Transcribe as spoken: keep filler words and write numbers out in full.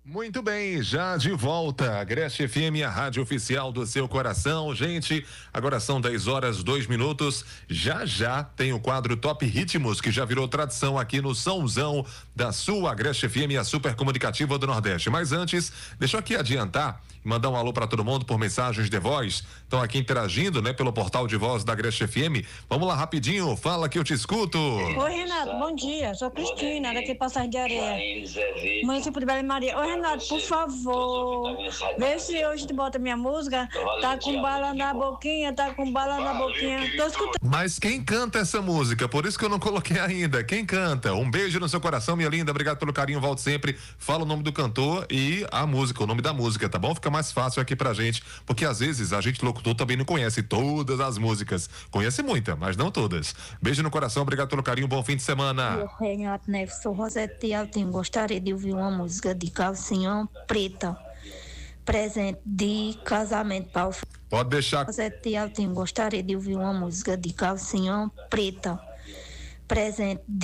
Muito bem, já de volta, Agreste F M, a rádio oficial do seu coração. Gente, agora são dez horas, dois minutos. Já já tem o quadro Top Ritmos, que já virou tradição aqui no Sãozão da sua Agreste F M, a super comunicativa do Nordeste. Mas antes, deixa eu aqui adiantar e mandar um alô para todo mundo por mensagens de voz. Estão aqui interagindo, né, pelo portal de voz da Agreste F M. Vamos lá rapidinho, fala que eu te escuto. Oi, Renato, bom dia. Sou Cristina, daqui de Passagem de Areia, município de Bela Maria. Oi, Renato, por favor, vê se hoje tu bota minha música. Tá com bala na boquinha, tá com bala na boquinha. Tô escutando. Mas quem canta essa música? Por isso que eu não coloquei ainda. Quem canta? Um beijo no seu coração, minha linda. Obrigado pelo carinho, volte sempre. Fala o nome do cantor e a música, o nome da música, tá bom? Fica mais fácil aqui pra gente, porque às vezes a gente locutor também não conhece todas as músicas. Conhece muita, mas não todas. Beijo no coração, obrigado pelo carinho, bom fim de semana. Eu, Renato Neves, sou Rosete Altinho. Gostaria de ouvir uma música de Calcinha Preta, presente de casamento para o Pode deixar. Rosete Altinho. Gostaria de ouvir uma música de Calcinha Preta, presente de